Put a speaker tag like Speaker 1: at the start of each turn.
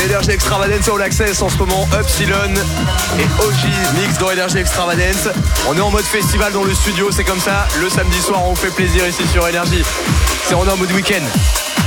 Speaker 1: Energy Extravagance All Access en ce moment, Upsilon et OG mix dans Energy Extravagance. On est en mode festival dans le studio, c'est comme ça. Le samedi soir, on vous fait plaisir ici sur Energy. C'est on est en mode week-end.